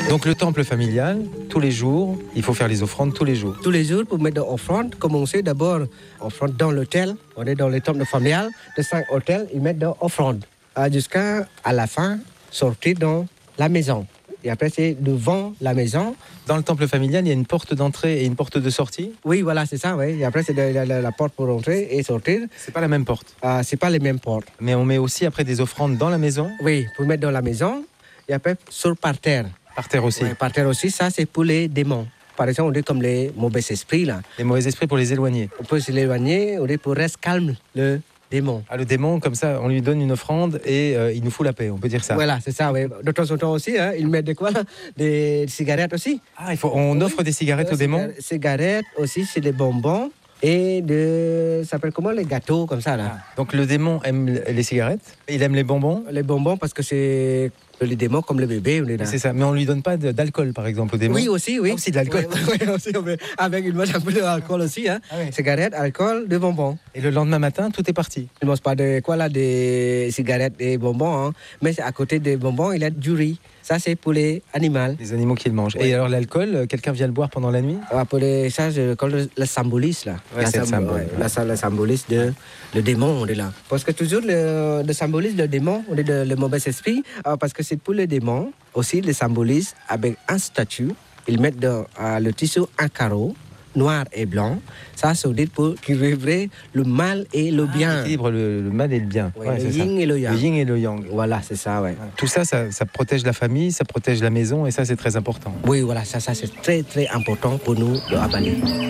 Donc le temple familial, tous les jours, il faut faire les offrandes tous les jours. Tous les jours, pour mettre l'offrande, commencer d'abord offrande dans l'hôtel. On est dans le temple familial, de 5 hôtels, ils mettent l'offrande. Jusqu'à la fin, sortir dans la maison. Et après, c'est devant la maison. Dans le temple familial, il y a une porte d'entrée et une porte de sortie. Oui, voilà, c'est ça. Oui. Et après, c'est la porte pour entrer et sortir. C'est pas la même porte. C'est pas les mêmes portes. Mais on met aussi après des offrandes dans la maison. Oui, pour mettre dans la maison. Et après, sur par terre. Par terre aussi. Oui, par terre aussi, ça, c'est pour les démons. Par exemple, on dit comme les mauvais esprits, là. Les mauvais esprits pour les éloigner. On peut se l'éloigner, on dit pour rester calme, le démon. Le démon, comme ça, on lui donne une offrande et il nous fout la paix, on peut dire ça. Voilà, c'est ça, oui. De temps en temps aussi, ils mettent des cigarettes aussi. On offre des cigarettes aux démons. Cigarettes aussi, c'est des bonbons. Et ça s'appelle comment, les gâteaux, comme ça, là. Donc le démon aime les cigarettes, il aime les bonbons. Les bonbons, parce que c'est les démons comme le bébé. C'est ça, mais on ne lui donne pas d'alcool, par exemple, au démon. Oui, aussi, oui. Aussi de l'alcool. Oui, aussi, avec une un peu d'alcool aussi. Cigarettes, alcool, des bonbons. Et le lendemain matin, tout est parti. Il ne mange pas des cigarettes et bonbons, mais à côté des bonbons, il y a du riz. Ça, c'est pour les animaux. Les animaux qui le mangent. Ouais. Et alors l'alcool, quelqu'un vient le boire pendant la nuit? Pour ça, le symbolise, là. C'est le symbole. Le symbolise le démon, on est là. Parce que toujours, le symbolise le démon, on est le mauvais esprit. Parce que c'est pour le démon, aussi, le symbolise avec un statut. Ils mettent dans le tissu un carreau, noir et blanc. Ça, c'est dit pour équilibrer le mal et le bien. Équilibre le mal et le bien. Ouais, le yin et le yang. Le yin et le yang. Voilà, c'est ça, ouais. Tout ça, ça protège la famille, ça protège la maison et ça, c'est très important. Oui, voilà, ça c'est très, très important pour nous de Abali.